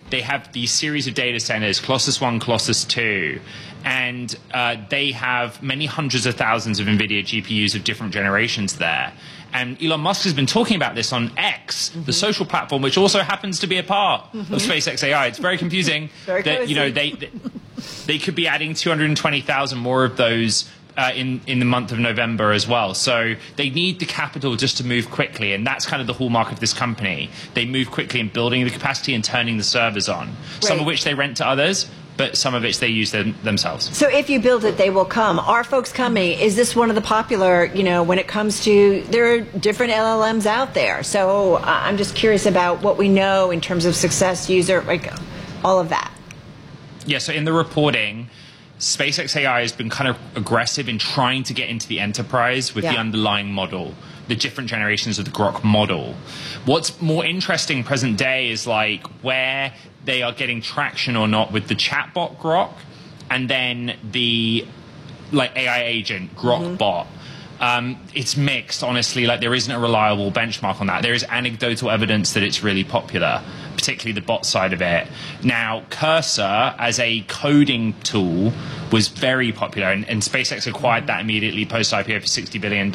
they have these series of data centers, Colossus 1, Colossus 2, and they have many hundreds of thousands of NVIDIA GPUs of different generations there. And Elon Musk has been talking about this on X, the social platform, which also happens to be a part of SpaceX AI. It's very confusing that, you know, they could be adding 220,000 more of those in the month of November as well. So they need the capital just to move quickly, and that's kind of the hallmark of this company. They move quickly in building the capacity and turning the servers on, some of which they rent to others, but some of which they use themselves. So if you build it, they will come. Are folks coming? Is this one of the popular, you know, when it comes to, there are different LLMs out there. So I'm just curious about what we know in terms of success, user, like all of that. Yeah, so in the reporting, SpaceX AI has been kind of aggressive in trying to get into the enterprise with the underlying model, the different generations of the Grok model. What's more interesting present day is like where they are getting traction or not with the chatbot Grok, and then the like AI agent Grok bot. It's mixed, honestly. Like there isn't a reliable benchmark on that. There is anecdotal evidence that it's really popular, particularly the bot side of it. Now, Cursor as a coding tool was very popular, and SpaceX acquired that immediately post-IPO for $60 billion.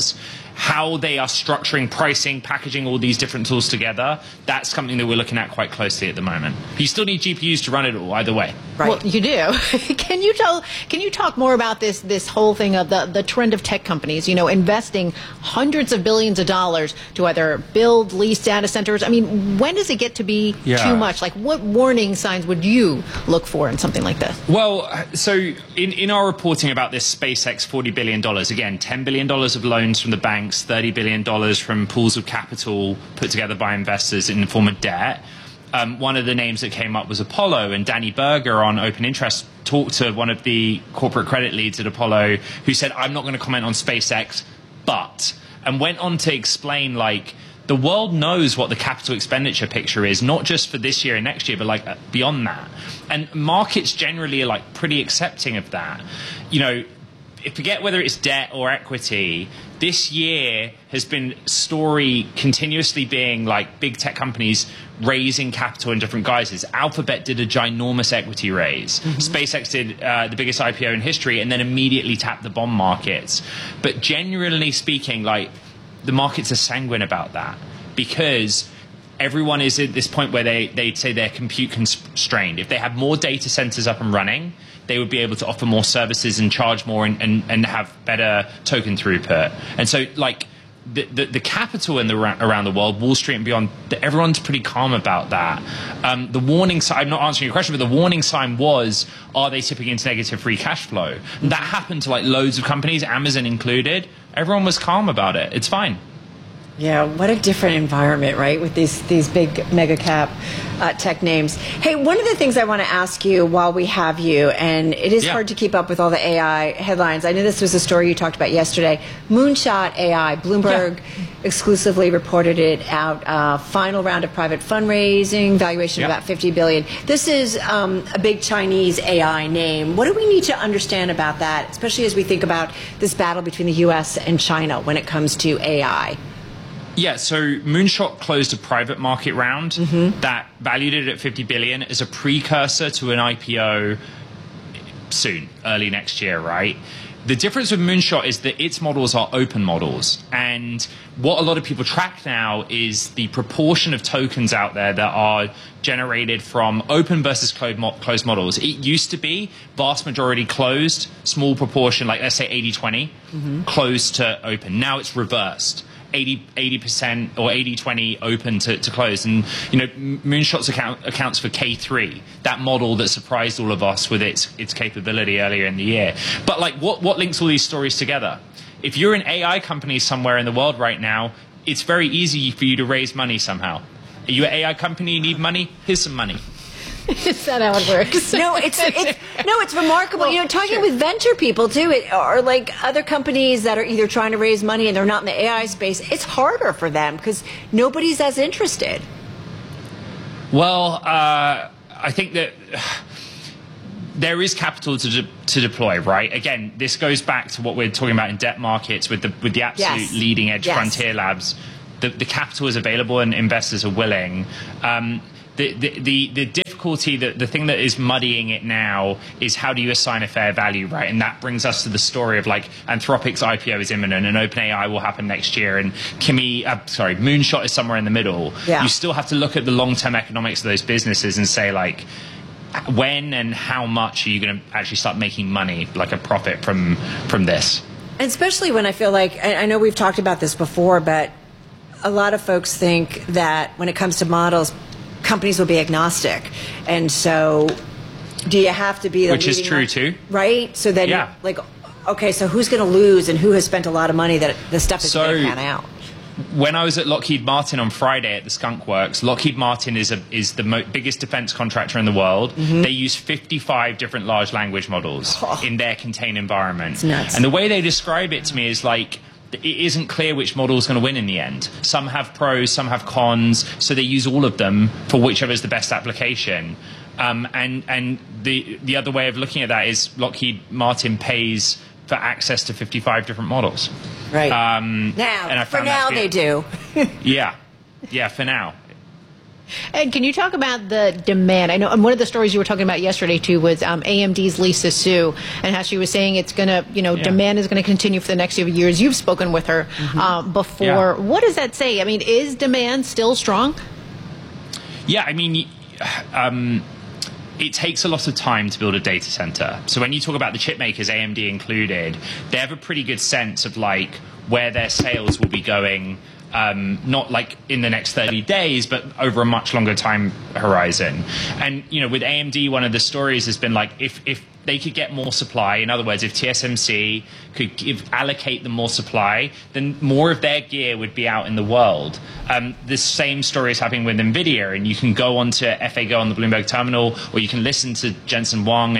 How they are structuring pricing, packaging all these different tools together, that's something that we're looking at quite closely at the moment. But you still need GPUs to run it all, either way. Right. Well, you do. Can you talk more about this whole thing of the trend of tech companies, you know, investing hundreds of billions of dollars to either build, lease data centers? I mean, when does it get to be too much? Like, what warning signs would you look for in something like this? Well, so in our reporting about this SpaceX $40 billion, again, $10 billion of loans from the banks, $30 billion from pools of capital put together by investors in the form of debt. One of the names that came up was Apollo, and Danny Berger on Open Interest talked to one of the corporate credit leads at Apollo who said, I'm not going to comment on SpaceX, but, and went on to explain, like, the world knows what the capital expenditure picture is, not just for this year and next year, but like beyond that. And markets generally are like pretty accepting of that. You know, forget whether it's debt or equity, this year has been story continuously being like big tech companies raising capital in different guises. Alphabet did a ginormous equity raise. SpaceX did the biggest IPO in history and then immediately tapped the bond markets. But generally speaking, like the markets are sanguine about that because everyone is at this point where they'd say they're compute constrained. If they have more data centers up and running, they would be able to offer more services and charge more and have better token throughput. And so, like, the capital around the world, Wall Street and beyond, everyone's pretty calm about that. The warning sign, I'm not answering your question, but the warning sign was, are they tipping into negative free cash flow? And that happened to, like, loads of companies, Amazon included. Everyone was calm about it. It's fine. Yeah, what a different environment, right, with these big mega cap tech names. Hey, one of the things I want to ask you while we have you, and it is hard to keep up with all the AI headlines. I know this was a story you talked about yesterday. Moonshot AI, Bloomberg exclusively reported it out. Final round of private fundraising, valuation of about $50 billion. This is a big Chinese AI name. What do we need to understand about that, especially as we think about this battle between the U.S. and China when it comes to AI? Yeah, so Moonshot closed a private market round that valued it at $50 billion as a precursor to an IPO soon, early next year, right? The difference with Moonshot is that its models are open models. And what a lot of people track now is the proportion of tokens out there that are generated from open versus closed models. It used to be vast majority closed, small proportion, like let's say 80-20, closed to open. Now it's reversed. 80% or 80-20 open to close. And, you know, Moonshot's accounts for K3, that model that surprised all of us with its capability earlier in the year. But, like, what links all these stories together? If you're an AI company somewhere in the world right now, it's very easy for you to raise money somehow. Are you an AI company, you need money? Here's some money. Is that how it works? No, it's remarkable. Well, you know, talking with venture people too, or like other companies that are either trying to raise money and they're not in the AI space, it's harder for them because nobody's as interested. Well, I think that there is capital to deploy, right? Again, this goes back to what we're talking about in debt markets with the absolute leading edge frontier labs. The capital is available and investors are willing. The difference difficulty, that the thing that is muddying it now is how do you assign a fair value, right? And that brings us to the story of like Anthropic's IPO is imminent and OpenAI will happen next year, and Moonshot is somewhere in the middle. You still have to look at the long-term economics of those businesses and say, like, when and how much are you going to actually start making money, like a profit from this? And especially when I feel like, I know we've talked about this before, but a lot of folks think that when it comes to models, companies will be agnostic. And so do you have to be the Which is true too. Right? So then, like, okay, so who's going to lose and who has spent a lot of money that the stuff is going to pan out? When I was at Lockheed Martin on Friday at the Skunk Works, Lockheed Martin is the biggest defense contractor in the world. They use 55 different large language models in their contained environment. It's nuts. And the way they describe it to me is like, it isn't clear which model is going to win in the end. Some have pros, some have cons, so they use all of them for whichever is the best application. And the other way of looking at that is Lockheed Martin pays for access to 55 different models. Right. Now, for now they do. Yeah, for now. And can you talk about the demand? I know one of the stories you were talking about yesterday too was AMD's Lisa Su, and how she was saying it's going to, demand is going to continue for the next few years. You've spoken with her before. Yeah. What does that say? I mean, is demand still strong? Yeah, I mean, it takes a lot of time to build a data center. So when you talk about the chip makers, AMD included, they have a pretty good sense of like where their sales will be going. Not like in the next 30 days, but over a much longer time horizon. And, with AMD, one of the stories has been like, if they could get more supply, in other words, if TSMC could allocate them more supply, then more of their gear would be out in the world. The same story is happening with NVIDIA, and you can go onto FAGO on the Bloomberg terminal, or you can listen to Jensen Huang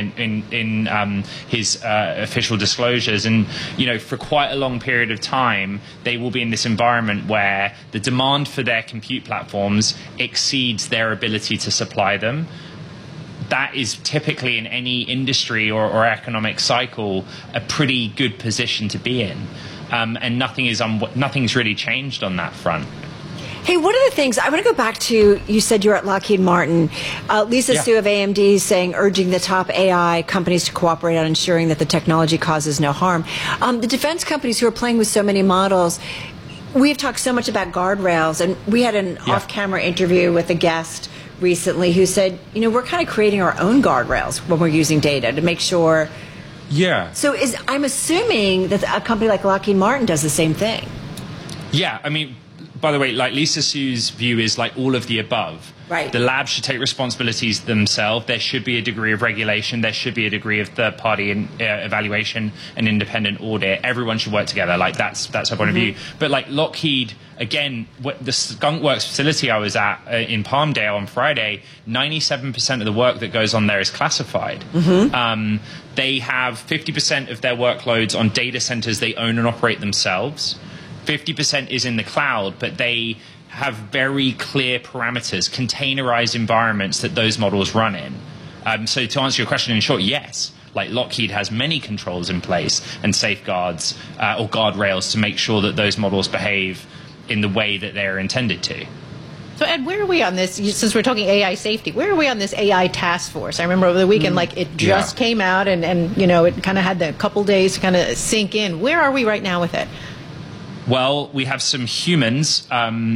in his official disclosures. And, for quite a long period of time, they will be in this environment where the demand for their compute platforms exceeds their ability to supply them. That is typically in any industry or economic cycle a pretty good position to be in, and nothing's really changed on that front. Hey, one of the things I want to go back to, you said you're at Lockheed Martin. Lisa Su of AMD saying, urging the top AI companies to cooperate on ensuring that the technology causes no harm. The defense companies who are playing with so many models, we've talked so much about guardrails, and we had an off-camera interview with a guest recently who said, we're kind of creating our own guardrails when we're using data to make sure. Yeah. So I'm assuming that a company like Lockheed Martin does the same thing. Yeah, I mean, by the way, like Lisa Su's view is like all of the above. Right. The labs should take responsibilities themselves. There should be a degree of regulation. There should be a degree of third-party evaluation and independent audit. Everyone should work together. Like that's our point of view. But like Lockheed, again, the Skunk Works facility I was at in Palmdale on Friday, 97% of the work that goes on there is classified. They have 50% of their workloads on data centers they own and operate themselves. 50% is in the cloud, but they have very clear parameters, containerized environments that those models run in. So to answer your question in short, yes. Like Lockheed has many controls in place and safeguards or guardrails to make sure that those models behave in the way that they're intended to. So Ed, where are we on this, since we're talking AI safety, where are we on this AI task force? I remember over the weekend, it just came out and it kind of had the couple days to kind of sink in. Where are we right now with it? Well, we have some humans, some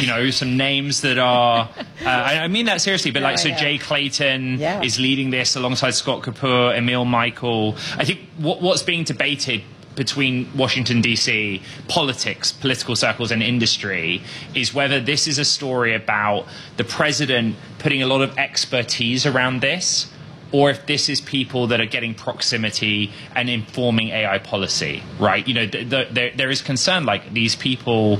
names that are, I mean that seriously, but Jay Clayton is leading this alongside Scott Kapoor, Emil Michael. I think what's being debated between Washington, D.C., political circles and industry is whether this is a story about the president putting a lot of expertise around this, or if this is people that are getting proximity and informing AI policy, right? There is concern, like these people,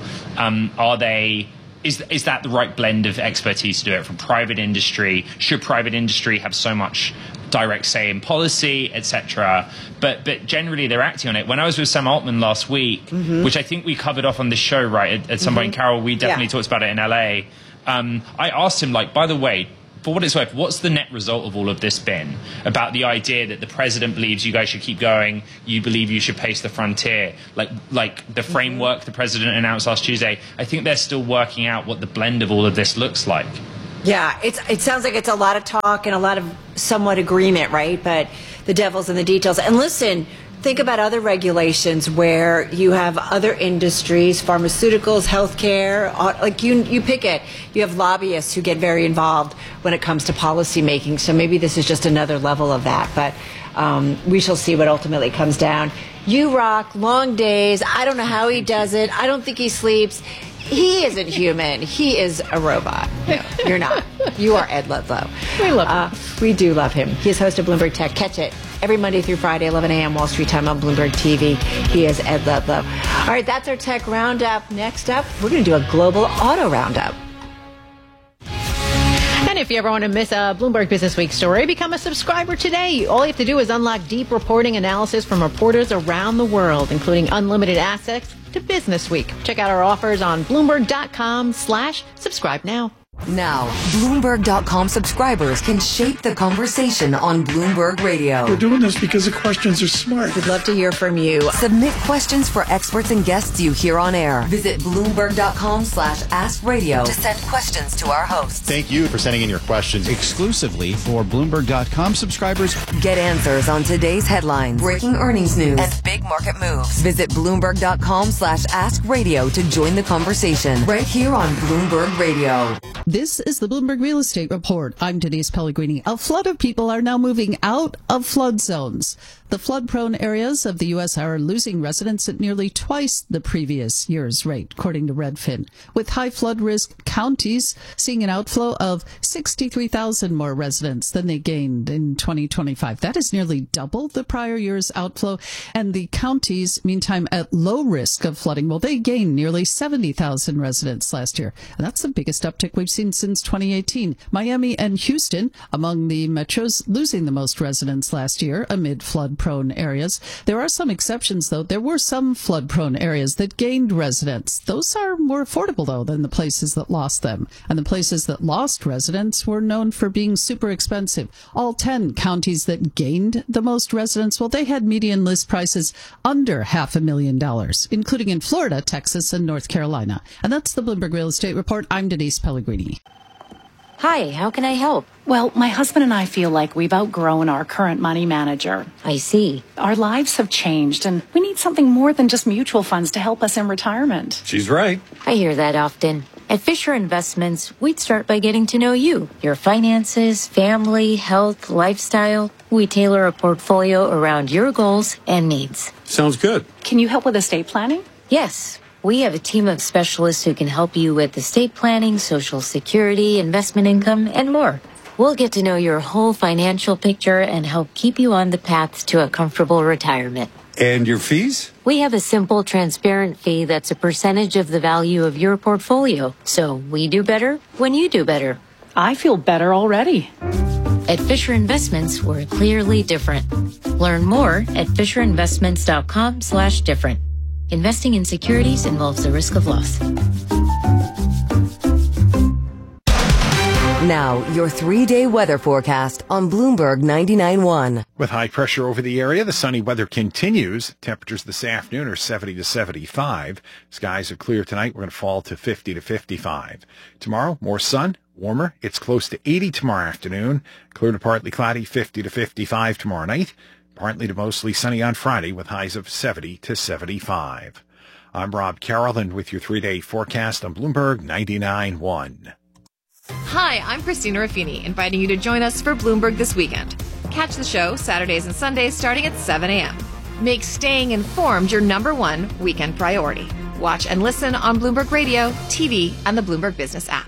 is that the right blend of expertise to do it from private industry? Should private industry have so much direct say in policy, etc.? But generally they're acting on it. When I was with Sam Altman last week, which I think we covered off on this show, right, at some point, Carol, we definitely talked about it in LA. I asked him, by the way, for what it's worth, what's the net result of all of this been about the idea that the president believes you guys should keep going, you believe you should pace the frontier, like the framework the president announced last Tuesday? I think they're still working out what the blend of all of this looks like. Yeah, it sounds like it's a lot of talk and a lot of somewhat agreement, right? But the devil's in the details. And listen, think about other regulations where you have other industries, pharmaceuticals, healthcare, like you pick it. You have lobbyists who get very involved when it comes to policy making. So maybe this is just another level of that. But we shall see what ultimately comes down. You rock, long days. I don't know how he does it. I don't think he sleeps. He isn't human. He is a robot. No, you're not. You are Ed Ludlow. We love him. We do love him. He is host of Bloomberg Tech. Catch it every Monday through Friday, 11 a.m. Wall Street time on Bloomberg TV. He is Ed Ludlow. All right, that's our tech roundup. Next up, we're going to do a global auto roundup. And if you ever want to miss a Bloomberg Business Week story, become a subscriber today. All you have to do is unlock deep reporting analysis from reporters around the world, including unlimited access to Business Week. Check out our offers on Bloomberg.com/subscribe now. Now, Bloomberg.com subscribers can shape the conversation on Bloomberg Radio. We're doing this because the questions are smart. We'd love to hear from you. Submit questions for experts and guests you hear on air. Visit Bloomberg.com/AskRadio to send questions to our hosts. Thank you for sending in your questions exclusively for Bloomberg.com subscribers. Get answers on today's headlines, breaking earnings news, and big market moves. Visit Bloomberg.com/AskRadio to join the conversation right here on Bloomberg Radio. This is the Bloomberg Real Estate Report. I'm Denise Pellegrini. A flood of people are now moving out of flood zones. The flood-prone areas of the U.S. are losing residents at nearly twice the previous year's rate, according to Redfin, with high flood risk counties seeing an outflow of 63,000 more residents than they gained in 2025. That is nearly double the prior year's outflow. And the counties, meantime, at low risk of flooding, well, they gained nearly 70,000 residents last year. And that's the biggest uptick we've seen since 2018. Miami and Houston, among the metros losing the most residents last year amid flood-prone areas. There are some exceptions, though. There were some flood-prone areas that gained residents. Those are more affordable, though, than the places that lost them. And the places that lost residents were known for being super expensive. All 10 counties that gained the most residents, well, they had median list prices under $500,000, including in Florida, Texas, and North Carolina. And that's the Bloomberg Real Estate Report. I'm Denise Pellegrini. Hi, how can I help? Well, my husband and I feel like we've outgrown our current money manager. I see. Our lives have changed, and we need something more than just mutual funds to help us in retirement. She's right. I hear that often. At Fisher Investments, we'd start by getting to know you, your finances, family, health, lifestyle. We tailor a portfolio around your goals and needs. Sounds good. Can you help with estate planning? Yes. We have a team of specialists who can help you with estate planning, Social Security, investment income, and more. We'll get to know your whole financial picture and help keep you on the path to a comfortable retirement. And your fees? We have a simple, transparent fee that's a percentage of the value of your portfolio. So we do better when you do better. I feel better already. At Fisher Investments, we're clearly different. Learn more at FisherInvestments.com/different. Investing in securities involves the risk of loss. Now, your 3-day weather forecast on Bloomberg 99.1. With high pressure over the area, the sunny weather continues. Temperatures this afternoon are 70 to 75. Skies are clear tonight. We're going to fall to 50 to 55. Tomorrow, more sun, warmer. It's close to 80 tomorrow afternoon. Clear to partly cloudy, 50 to 55 tomorrow night. Partly to mostly sunny on Friday with highs of 70 to 75. I'm Rob Carroll, and with your 3-day forecast on Bloomberg 99.1. Hi, I'm Christina Ruffini, inviting you to join us for Bloomberg This Weekend. Catch the show Saturdays and Sundays starting at 7 a.m. Make staying informed your #1 weekend priority. Watch and listen on Bloomberg Radio, TV, and the Bloomberg Business app.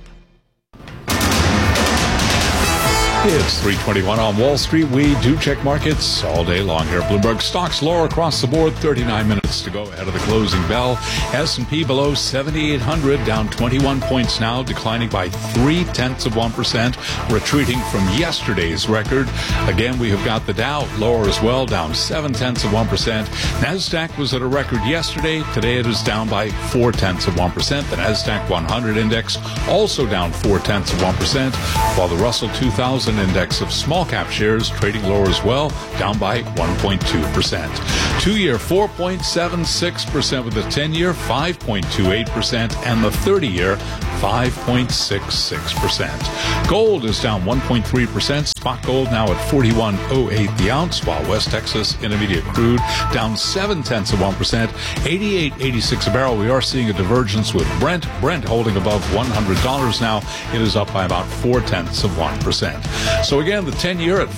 It's 3:21 on Wall Street. We do check markets all day long here. Bloomberg stocks lower across the board. 39 minutes to go ahead of the closing bell. S&P below 7,800, down 21 points now, declining by 0.3%, retreating from yesterday's record. Again, we have got the Dow lower as well, down 0.7%. NASDAQ was at a record yesterday. Today it is down by 0.4%. The NASDAQ 100 index also down 0.4%, while the Russell 2000 index of small cap shares trading lower as well, down by 1.2%. 2-year 4.76%, with the 10-year 5.28%, and the 30-year 5.66%. Gold is down 1.3%. Spot gold now at $41.08 the ounce, while West Texas Intermediate crude down 0.7%, 88.86 a barrel. We are seeing a divergence with Brent. Brent holding above $100 now. It is up by about 0.4%. So again, the 10-year at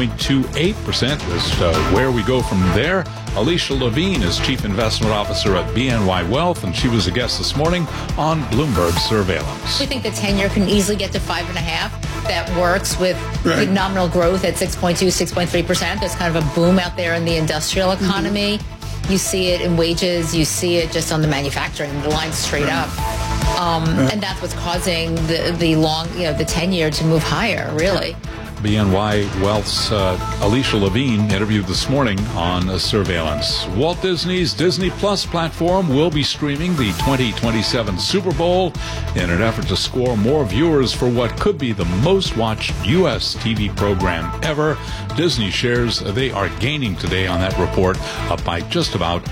5.28% is where we go from there. Alicia Levine is Chief Investment Officer at BNY Wealth, and she was a guest this morning on Bloomberg Surveillance. We think the 10-year can easily get to 5.5%. That works with nominal growth at 6.2, 6.3%. There's kind of a boom out there in the industrial economy. You see it in wages. You see it just on the manufacturing. The line's straight up. And that's what's causing the long, the 10-year to move higher, really. BNY Wealth's Alicia Levine interviewed this morning on Surveillance. Walt Disney's Disney Plus platform will be streaming the 2027 Super Bowl in an effort to score more viewers for what could be the most watched U.S. TV program ever. Disney shares, they are gaining today on that report, up by just about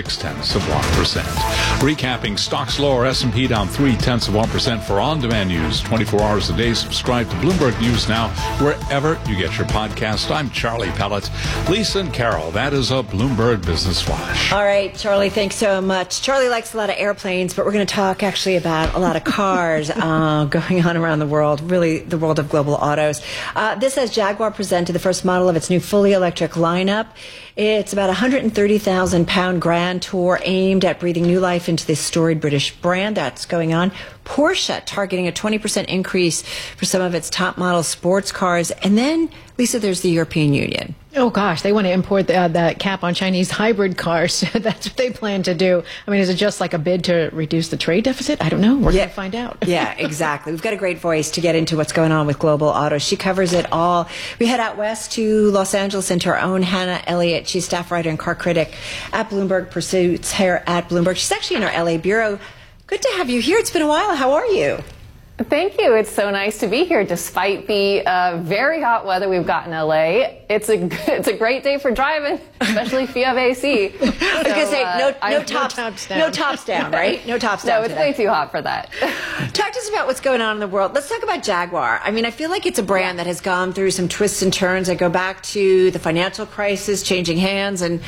0.6%. Recapping stocks lower, S&P down 0.3% for on-demand news 24 hours a day. Subscribe to Bloomberg News Now wherever you get your podcast. I'm Charlie Pellet. Lisa and Carol, that is a Bloomberg Business Flash. All right, Charlie, thanks so much. Charlie likes a lot of airplanes, but we're going to talk actually about a lot of cars going on around the world, really the world of global autos. This has Jaguar presented the first model of its new fully electric lineup. It's about a 130,000-pound Grand Tour aimed at breathing new life into this storied British brand. That's going on. Porsche targeting a 20% increase for some of its top model sports cars. And then, Lisa, there's the European Union. Oh, gosh, they want to import that cap on Chinese hybrid cars. That's what they plan to do. I mean, is it just like a bid to reduce the trade deficit? I don't know. We're going to find out. Yeah, exactly. We've got a great voice to get into what's going on with global autos. She covers it all. We head out west to Los Angeles and to our own Hannah Elliott. She's staff writer and car critic at Bloomberg Pursuits here at Bloomberg. She's actually in our LA bureau. Good to have you here. It's been a while. How are you? Thank you. It's so nice to be here despite the very hot weather we've got in LA. It's a great day for driving, especially if you have AC. I was going to say, no tops down. No tops down, right? No tops down. No, it's way too hot for that. Talk to us about what's going on in the world. Let's talk about Jaguar. I mean, I feel like it's a brand that has gone through some twists and turns. I go back to the financial crisis, changing hands. And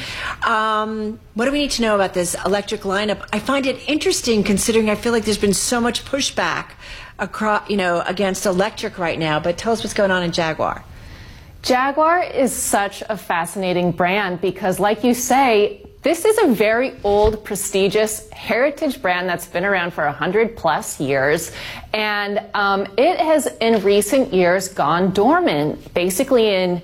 what do we need to know about this electric lineup? I find it interesting considering I feel like there's been so much pushback across, against electric right now. But tell us what's going on in Jaguar. Jaguar is such a fascinating brand because, like you say, this is a very old, prestigious heritage brand that's been around for 100+ years. And it has, in recent years, gone dormant. Basically, in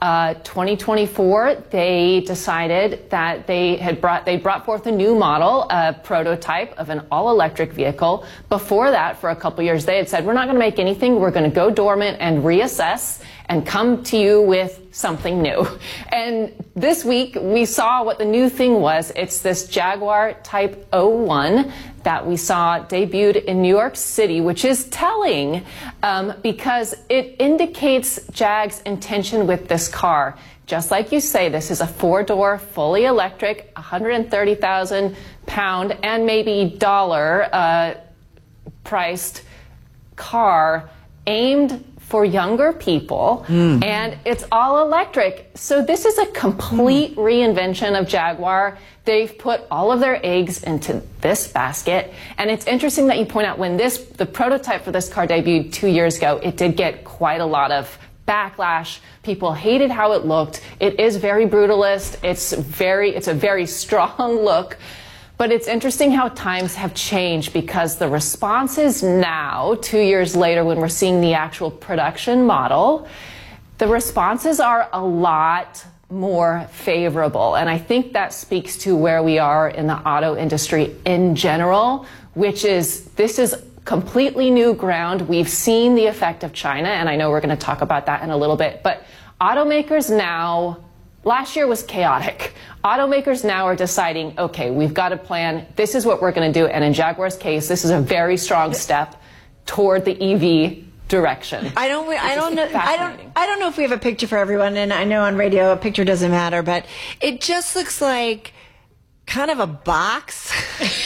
2024, they decided that they brought forth a new model, a prototype of an all-electric vehicle. Before that, for a couple years, they had said, we're not going to make anything. We're going to go dormant and reassess and come to you with something new. And this week, we saw what the new thing was. It's this Jaguar Type 01 that we saw debuted in New York City, which is telling because it indicates JAG's intention with this car. Just like you say, this is a four-door, fully electric, 130,000-pound and maybe dollar priced car aimed for younger people, and it's all electric. So this is a complete reinvention of Jaguar. They've put all of their eggs into this basket, and it's interesting that you point out when the prototype for this car debuted 2 years ago, it did get quite a lot of backlash. People hated how it looked. It is very brutalist. It's a very strong look. But it's interesting how times have changed because the responses now, 2 years later, when we're seeing the actual production model, the responses are a lot more favorable. And I think that speaks to where we are in the auto industry in general, which is this is completely new ground. We've seen the effect of China, and I know we're going to talk about that in a little bit. But automakers now, last year was chaotic. Automakers now are deciding, okay, we've got a plan. This is what we're going to do. And in Jaguar's case, this is a very strong step toward the EV direction. I don't know if we have a picture for everyone, and I know on radio a picture doesn't matter, but it just looks like kind of a box.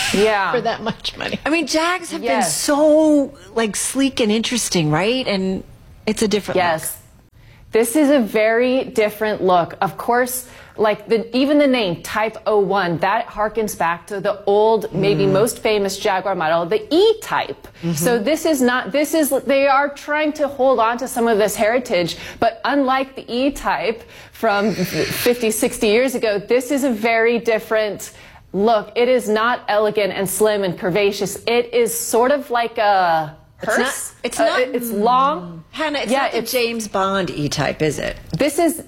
Yeah. For that much money. I mean, Jags have been so like sleek and interesting, right? And it's a different look. This is a very different look. Of course, like even the name Type 01, that harkens back to the old, maybe most famous Jaguar model, the E-Type. So they are trying to hold on to some of this heritage, but unlike the E-Type from 50, 60 years ago, this is a very different look. It is not elegant and slim and curvaceous. It is sort of like a hearse. It's not. It's long. Hannah, it's not the James Bond E-Type, is it? This is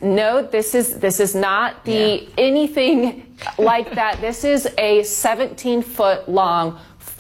not the anything like that. This is a 17-foot long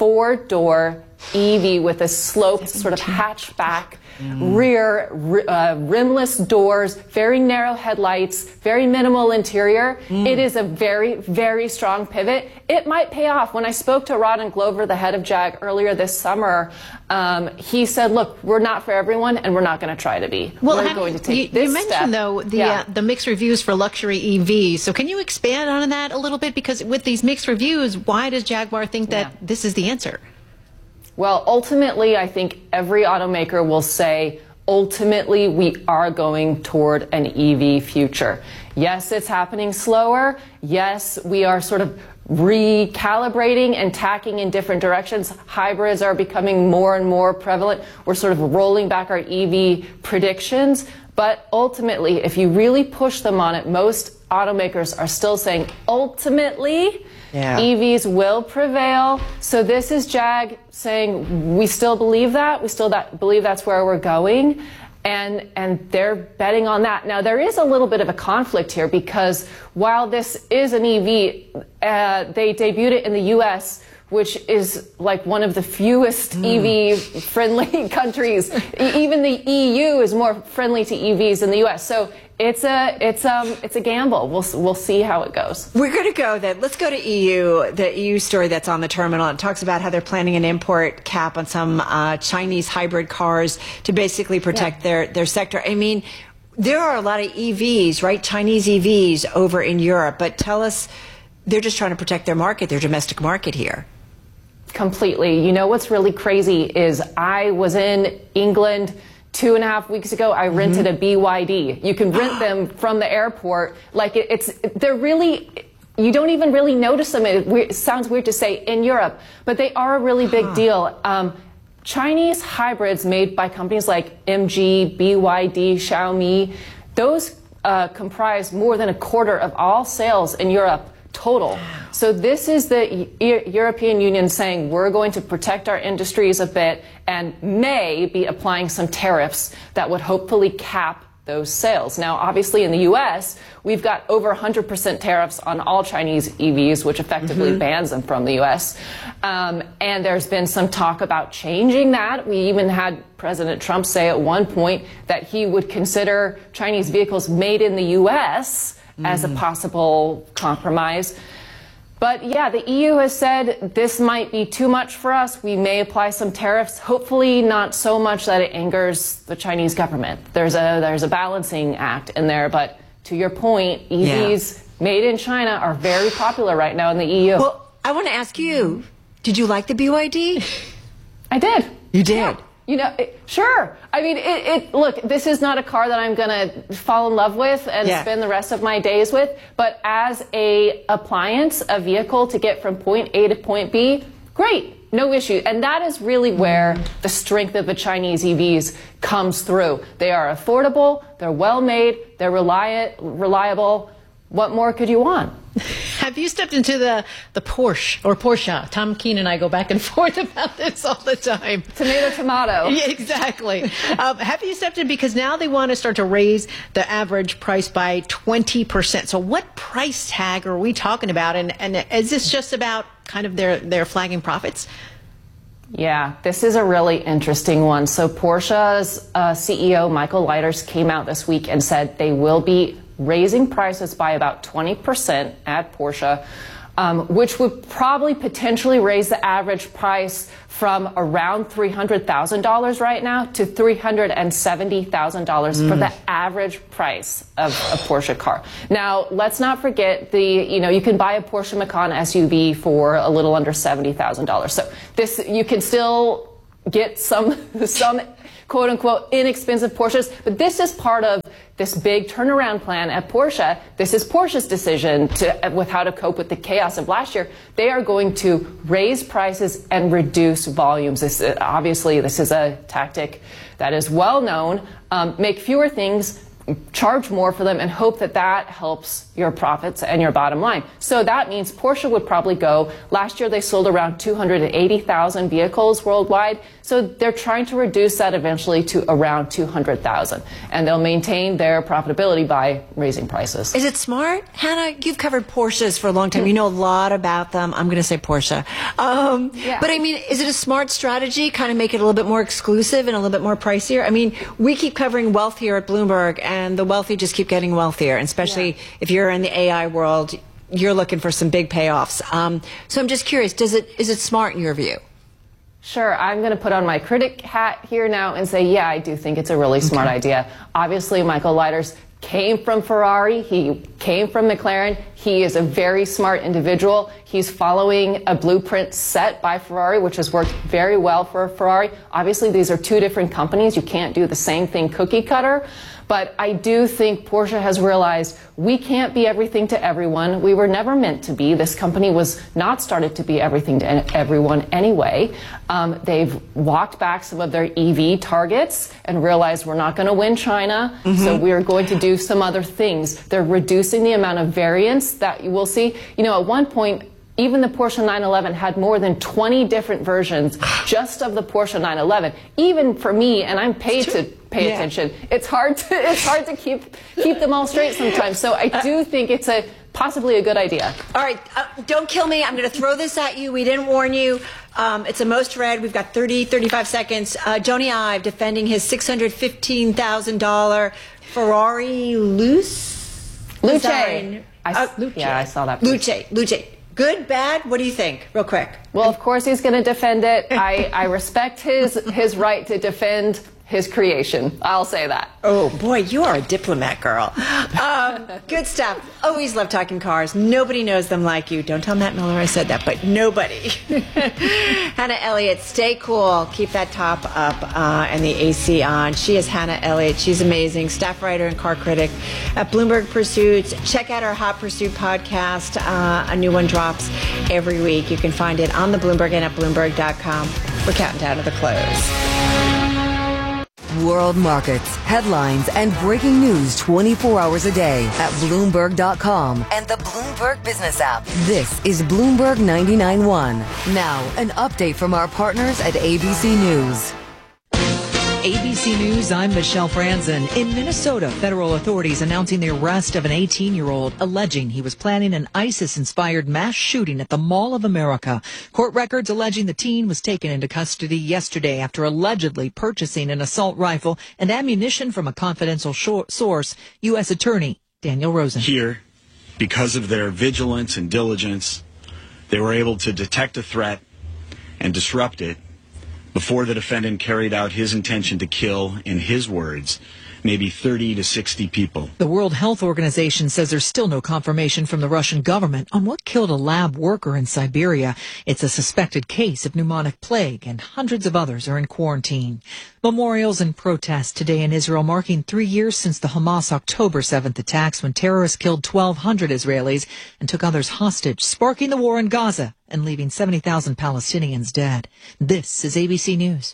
4-door EV with a sloped sort of hatchback rear, rimless doors, very narrow headlights, very minimal interior. It is a very, very strong pivot. It might pay off. When I spoke to Ron and Glover, the head of Jag, earlier this summer, he said, look, we're not for everyone, and we're not going to try to be. Well, we're going to take this you mentioned, though, the mixed reviews for luxury EVs. So can you expand on that a little bit? Because with these mixed reviews, why does Jaguar think that this is the answer? Well, ultimately, I think every automaker will say, ultimately, we are going toward an EV future. Yes, it's happening slower. Yes, we are sort of recalibrating and tacking in different directions. Hybrids are becoming more and more prevalent. We're sort of rolling back our EV predictions. But ultimately, if you really push them on it, most automakers are still saying, ultimately, EVs will prevail. So this is Jag saying, we still believe that. We still believe that's where we're going. And they're betting on that. Now, there is a little bit of a conflict here because while this is an EV, they debuted it in the U.S., which is like one of the fewest EV-friendly countries. Even the EU is more friendly to EVs than the U.S. So it's a gamble. We'll see how it goes. We're going to go then. Let's go to EU. The EU story that's on the terminal. It talks about how they're planning an import cap on some Chinese hybrid cars to basically protect their sector. I mean, there are a lot of EVs, right? Chinese EVs over in Europe. But tell us, they're just trying to protect their market, their domestic market here. Completely. You know what's really crazy is I was in England 2.5 weeks ago. I rented a BYD. You can rent them from the airport. Like they're really, you don't even really notice them. It sounds weird to say in Europe, but they are a really big deal. Chinese hybrids made by companies like MG, BYD, Xiaomi, those comprise more than a quarter of all sales in Europe total. So this is the European Union saying we're going to protect our industries a bit and may be applying some tariffs that would hopefully cap those sales. Now, obviously in the U.S., we've got over 100% tariffs on all Chinese EVs, which effectively bans them from the U.S. And there's been some talk about changing that. We even had President Trump say at one point that he would consider Chinese vehicles made in the U.S. as a possible compromise. But yeah, the EU has said this might be too much for us. We may apply some tariffs, hopefully not so much that it angers the Chinese government. There's a balancing act in there, but to your point, EVs made in China are very popular right now in the EU. Well, I want to ask you, did you like the BYD? I did. You did? Yeah. You know, sure. I mean, look, this is not a car that I'm going to fall in love with and spend the rest of my days with. But as a appliance, a vehicle to get from point A to point B, great, no issue. And that is really where the strength of the Chinese EVs comes through. They are affordable, they're well made, they're reliable. What more could you want? Have you stepped into the Porsche or Porsche? Tom Keene and I go back and forth about this all the time. Tomato. Yeah, exactly. Have you stepped in? Because now they want to start to raise the average price by 20%. So what price tag are we talking about? And is this just about kind of their flagging profits? Yeah, this is a really interesting one. So Porsche's CEO, Michael Leiters, came out this week and said they will be raising prices by about 20% at Porsche. which would probably potentially raise the average price from around $300,000 right now to $370,000 for the average price of a Porsche car. Now, let's not forget you can buy a Porsche Macan SUV for a little under $70,000. So you can still get some quote unquote inexpensive Porsches, but this is part of this big turnaround plan at Porsche. This is Porsche's decision with how to cope with the chaos of last year. They are going to raise prices and reduce volumes. This is a tactic that is well known. Make fewer things, charge more for them, and hope that helps your profits and your bottom line. So that means Porsche would probably go. Last year they sold around 280,000 vehicles worldwide. So they're trying to reduce that eventually to around 200,000. And they'll maintain their profitability by raising prices. Is it smart? Hannah, you've covered Porsches for a long time. You know a lot about them. I'm going to say Porsche. But I mean, is it a smart strategy? Kind of make it a little bit more exclusive and a little bit more pricier? I mean, we keep covering wealth here at Bloomberg, and the wealthy just keep getting wealthier. And especially if you're in the AI world, you're looking for some big payoffs. So I'm just curious, is it smart in your view? Sure. I'm going to put on my critic hat here now and say, I do think it's a really smart idea. Obviously, Michael Leiters came from Ferrari. He came from McLaren. He is a very smart individual. He's following a blueprint set by Ferrari, which has worked very well for Ferrari. Obviously, these are two different companies. You can't do the same thing cookie cutter. But I do think Porsche has realized we can't be everything to everyone. We were never meant to be. This company was not started to be everything to everyone anyway. They've walked back some of their EV targets and realized we're not going to win China, so we're going to do some other things. They're reducing the amount of variance that you will see. At one point, even the Porsche 911 had more than 20 different versions just of the Porsche 911. Even for me, and I'm paid to pay attention, it's hard to keep them all straight sometimes. So I do think it's possibly a good idea. All right, don't kill me. I'm going to throw this at you. We didn't warn you. It's a most read. We've got 35 seconds. Joni Ive defending his $615,000 Ferrari Luce. I saw that. Luce. Good, bad? What do you think? Real quick. Well, of course he's going to defend it. I respect his right to defend his creation. I'll say that. Oh, boy, you are a diplomat, girl. Good stuff. Always love talking cars. Nobody knows them like you. Don't tell Matt Miller I said that, but nobody. Hannah Elliott, stay cool. Keep that top up and the AC on. She is Hannah Elliott. She's amazing. Staff writer and car critic at Bloomberg Pursuits. Check out our Hot Pursuit podcast. A new one drops every week. You can find it on the Bloomberg and at Bloomberg.com. We're counting down to the close. World markets, headlines, and breaking news 24 hours a day at Bloomberg.com and the Bloomberg Business app. This is Bloomberg 99.1. Now, an update from our partners at ABC News. ABC News, I'm Michelle Franzen. In Minnesota, federal authorities announcing the arrest of an 18-year-old alleging he was planning an ISIS-inspired mass shooting at the Mall of America. Court records alleging the teen was taken into custody yesterday after allegedly purchasing an assault rifle and ammunition from a confidential source, U.S. Attorney Daniel Rosen. Here, because of their vigilance and diligence, they were able to detect a threat and disrupt it before the defendant carried out his intention to kill, in his words, maybe 30 to 60 people. The World Health Organization says there's still no confirmation from the Russian government on what killed a lab worker in Siberia. It's a suspected case of pneumonic plague, and hundreds of others are in quarantine. Memorials and protests today in Israel marking 3 years since the Hamas October 7th attacks when terrorists killed 1,200 Israelis and took others hostage, sparking the war in Gaza and leaving 70,000 Palestinians dead. This is ABC News.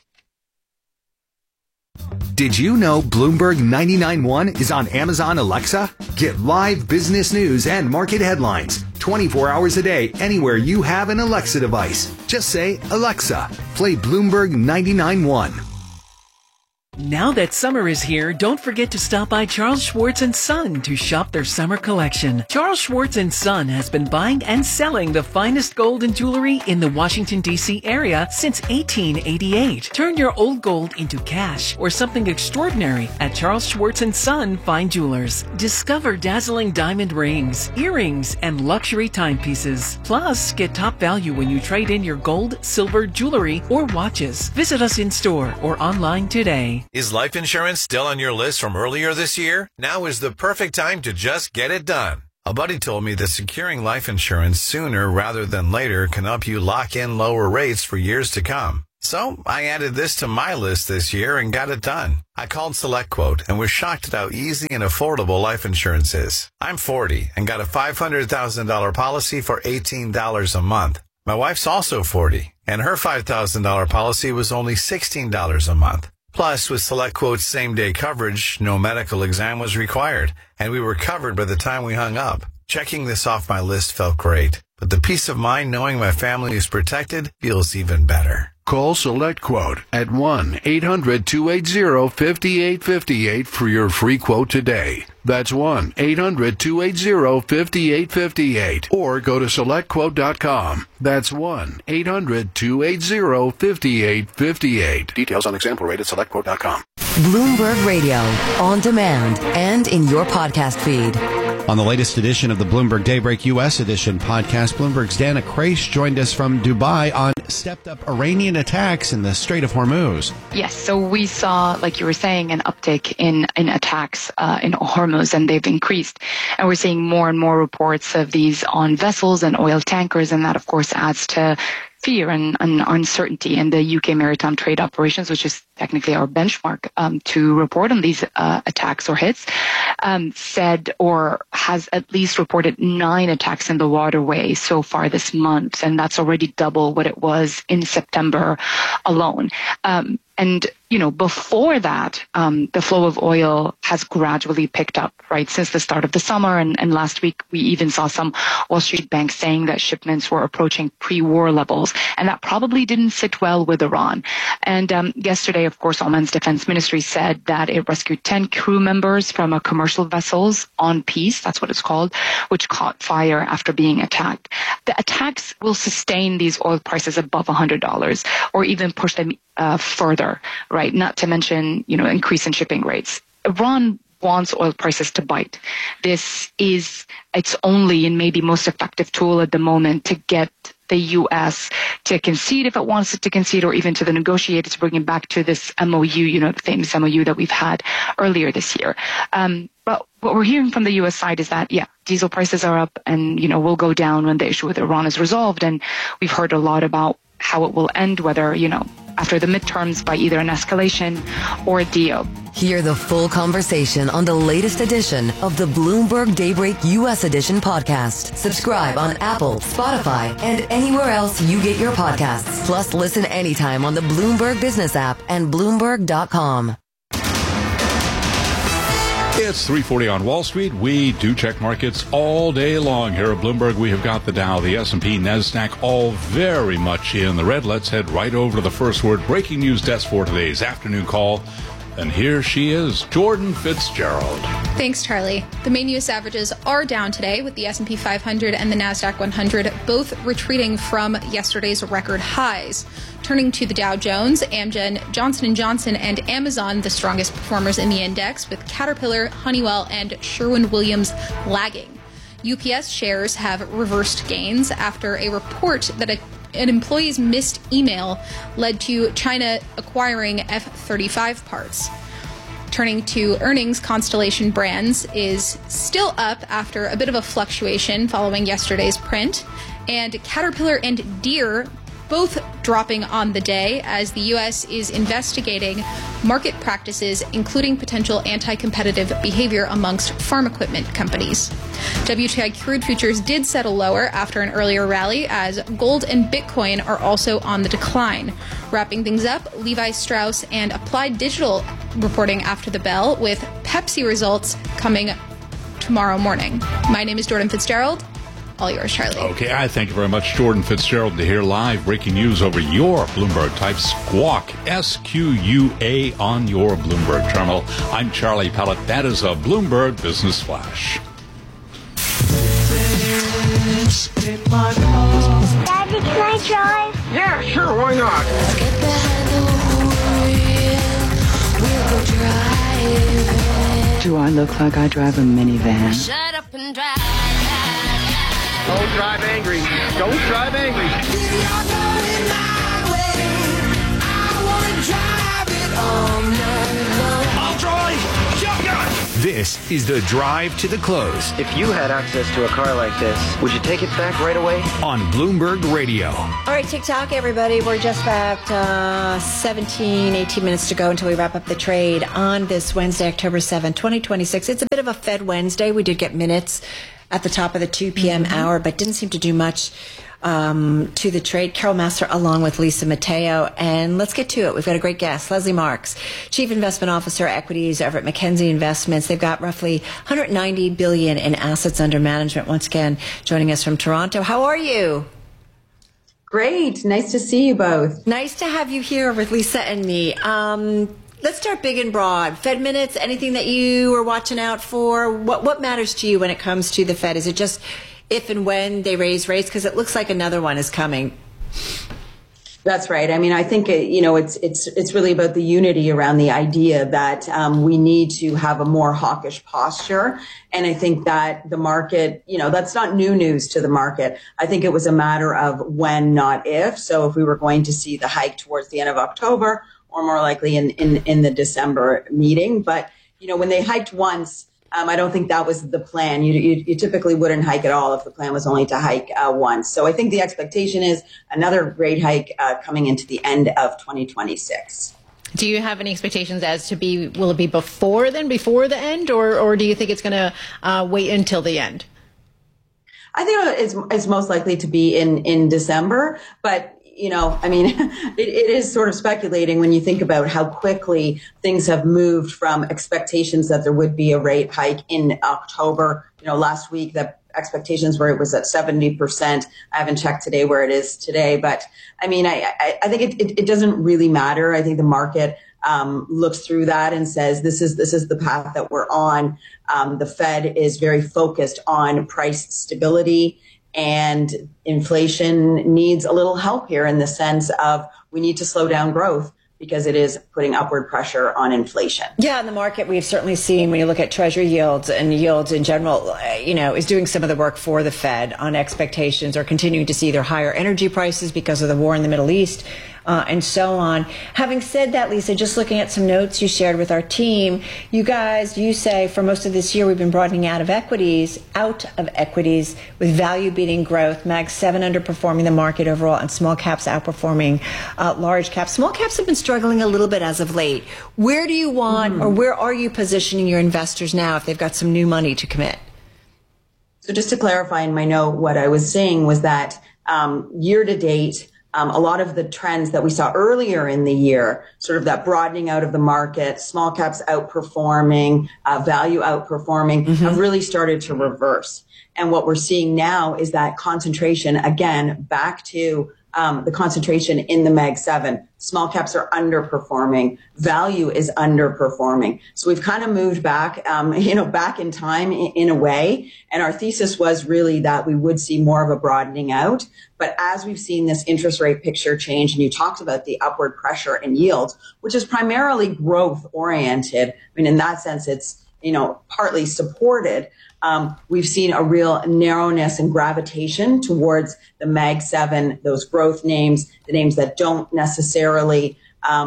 Did you know Bloomberg 99.1 is on Amazon Alexa? Get live business news and market headlines 24 hours a day anywhere you have an Alexa device. Just say, Alexa, play Bloomberg 99.1. Now that summer is here, don't forget to stop by Charles Schwartz & Son to shop their summer collection. Charles Schwartz & Son has been buying and selling the finest gold and jewelry in the Washington, D.C. area since 1888. Turn your old gold into cash or something extraordinary at Charles Schwartz & Son Fine Jewelers. Discover dazzling diamond rings, earrings, and luxury timepieces. Plus, get top value when you trade in your gold, silver, jewelry, or watches. Visit us in store or online today. Is life insurance still on your list from earlier this year? Now is the perfect time to just get it done. A buddy told me that securing life insurance sooner rather than later can help you lock in lower rates for years to come. So I added this to my list this year and got it done. I called SelectQuote and was shocked at how easy and affordable life insurance is. I'm 40 and got a $500,000 policy for $18 a month. My wife's also 40 and her $5,000 policy was only $16 a month. Plus, with SelectQuote's same-day coverage, no medical exam was required, and we were covered by the time we hung up. Checking this off my list felt great, but the peace of mind knowing my family is protected feels even better. Call SelectQuote at 1-800-280-5858 for your free quote today. That's 1-800-280-5858. Or go to SelectQuote.com. That's 1-800-280-5858. Details on example rate at SelectQuote.com. Bloomberg Radio, on demand and in your podcast feed. On the latest edition of the Bloomberg Daybreak U.S. edition podcast, Bloomberg's Dana Kraish joined us from Dubai on stepped-up Iranian attacks in the Strait of Hormuz. Yes, so we saw, like you were saying, an uptick in attacks in Hormuz, and they've increased. And we're seeing more and more reports of these on vessels and oil tankers, and that, of course, adds to fear and uncertainty in the UK Maritime Trade Operations, which is technically our benchmark to report on these attacks or hits, said or has at least reported 9 attacks in the waterway so far this month, and that's already double what it was in September alone. And, you know, before that, the flow of oil has gradually picked up, right, since the start of the summer. And last week, we even saw some Wall Street banks saying that shipments were approaching pre-war levels. And that probably didn't sit well with Iran. And yesterday, of course, Oman's defense ministry said that it rescued 10 crew members from a commercial vessels on Peace, that's what it's called, which caught fire after being attacked. The attacks will sustain these oil prices above $100 or even push them further, right? Not to mention, you know, increase in shipping rates. Iran wants oil prices to bite. This is its only and maybe most effective tool at the moment to get the U.S. to concede if it wants it to concede, or even to the negotiators to bring it back to this MOU, you know, the famous MOU that we've had earlier this year. But what we're hearing from the U.S. side is that, yeah, diesel prices are up and, you know, will go down when the issue with Iran is resolved. And we've heard a lot about how it will end, whether, you know, after the midterms by either an escalation or a deal. Hear the full conversation on the latest edition of the Bloomberg Daybreak U.S. edition podcast. Subscribe on Apple, Spotify, and anywhere else you get your podcasts. Plus, listen anytime on the Bloomberg Business app and Bloomberg.com. It's 3:40 on Wall Street. We do check markets all day long here at Bloomberg. We have got the Dow, the S&P, NASDAQ, all very much in the red. Let's head right over to the first word breaking news desk for today's afternoon call. And here she is, Jordan Fitzgerald. Thanks, Charlie. The main U.S. averages are down today, with the S&P 500 and the NASDAQ 100 both retreating from yesterday's record highs. Turning to the Dow Jones, Amgen, Johnson & Johnson, and Amazon, the strongest performers in the index, with Caterpillar, Honeywell, and Sherwin-Williams lagging. UPS shares have reversed gains after a report that an employee's missed email led to China acquiring F-35 parts. Turning to earnings, Constellation Brands is still up after a bit of a fluctuation following yesterday's print, and Caterpillar and Deere both dropping on the day as the U.S. is investigating market practices, including potential anti-competitive behavior amongst farm equipment companies. WTI crude futures did settle lower after an earlier rally, as gold and Bitcoin are also on the decline. Wrapping things up, Levi Strauss and Applied Digital reporting after the bell, with Pepsi results coming tomorrow morning. My name is Jordan Fitzgerald. All yours, Charlie. Okay, I thank you very much, Jordan Fitzgerald, to hear live breaking news over your Bloomberg. Type SQUA, S-Q-U-A, on your Bloomberg terminal. I'm Charlie Pellet. That is a Bloomberg Business Flash. Daddy, can I drive? Yeah, sure, why not? Let's get behind the wheel. We'll go driving. Do I look like I drive a minivan? Shut up and drive. Don't drive angry. Don't drive angry. You're going my way. I want to drive it all night long. I'll drive. Shotgun. This is the drive to the close. If you had access to a car like this, would you take it back right away? On Bloomberg Radio. All right, TikTok, everybody. We're just about 18 minutes to go until we wrap up the trade on this Wednesday, October 7th, 2026. It's a bit of a Fed Wednesday. We did get minutes at the top of the 2 p.m. hour, but didn't seem to do much to the trade. Carol Master along with Lisa Mateo. And let's get to it. We've got a great guest, Leslie Marks, Chief Investment Officer, Equities over at McKenzie Investments. They've got roughly $190 billion in assets under management. Once again, joining us from Toronto. How are you? Great. Nice to see you both. Nice to have you here with Lisa and me. Let's start big and broad. Fed minutes, anything that you are watching out for? What matters to you when it comes to the Fed? Is it just if and when they raise rates? Because it looks like another one is coming. That's right. I mean, I think it's really about the unity around the idea that we need to have a more hawkish posture. And I think that the market, that's not new news to the market. I think it was a matter of when, not if. So if we were going to see the hike towards the end of October, or more likely in the December meeting. But, when they hiked once, I don't think that was the plan. You typically wouldn't hike at all if the plan was only to hike once. So I think the expectation is another rate hike coming into the end of 2026. Do you have any expectations as to will it be before the end, or do you think it's going to wait until the end? I think it's most likely to be in December, but it is sort of speculating when you think about how quickly things have moved from expectations that there would be a rate hike in October. Last week the expectations were it was at 70%. I haven't checked today where it is today, but I think it doesn't really matter. I think the market looks through that and says this is the path that we're on. The Fed is very focused on price stability. And inflation needs a little help here in the sense of we need to slow down growth because it is putting upward pressure on inflation. Yeah, in the market, we've certainly seen when you look at Treasury yields and yields in general, is doing some of the work for the Fed on expectations or continuing to see either higher energy prices because of the war in the Middle East and so on. Having said that, Lisa, just looking at some notes you shared with our team, you say for most of this year we've been broadening out of equities with value beating growth, Mag 7 underperforming the market overall, and small caps outperforming large caps. Small caps have been struggling a little bit as of late. Where do you want or where are you positioning your investors now if they've got some new money to commit? So just to clarify in my note, what I was saying was that year to date, a lot of the trends that we saw earlier in the year, sort of that broadening out of the market, small caps outperforming, value outperforming, have really started to reverse. And what we're seeing now is that concentration, again, back to the concentration in the Mag 7. Small caps are underperforming. Value is underperforming. So we've kind of moved back, back in time in a way. And our thesis was really that we would see more of a broadening out. But as we've seen this interest rate picture change, and you talked about the upward pressure in yields, which is primarily growth oriented. I mean, in that sense, it's, partly supported. We've seen a real narrowness and gravitation towards the Mag 7, those growth names, the names that don't necessarily,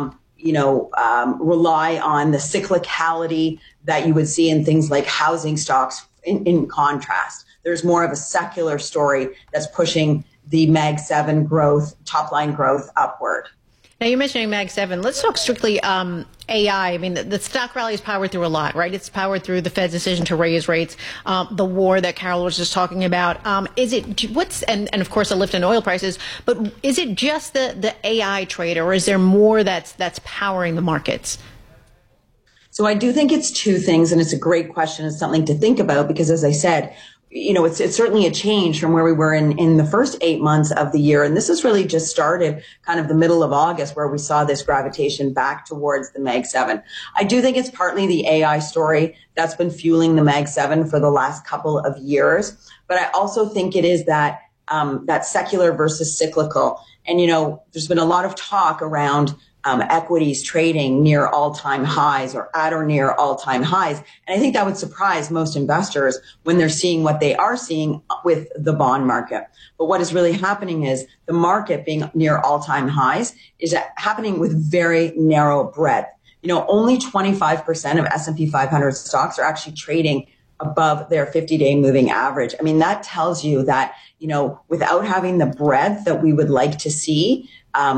rely on the cyclicality that you would see in things like housing stocks. In contrast, there's more of a secular story that's pushing the Mag 7 growth, top line growth upward. Now, you're mentioning Mag 7. Let's talk strictly AI. I mean, the stock rally is powered through a lot, right? It's powered through the Fed's decision to raise rates, the war that Carol was just talking about. And of course, a lift in oil prices. But is it just the AI trade, or is there more that's powering the markets? So I do think it's two things, and it's a great question. It's something to think about because, as I said, it's certainly a change from where we were in the first 8 months of the year. And this has really just started kind of the middle of August, where we saw this gravitation back towards the Mag 7. I do think it's partly the AI story that's been fueling the Mag 7 for the last couple of years. But I also think it is that secular versus cyclical. And, there's been a lot of talk around equities trading near all-time highs or at or near all-time highs. And I think that would surprise most investors when they're seeing what they are seeing with the bond market. But what is really happening is the market being near all-time highs is happening with very narrow breadth. Only 25% of S&P 500 stocks are actually trading above their 50-day moving average. I mean, that tells you that, without having the breadth that we would like to see,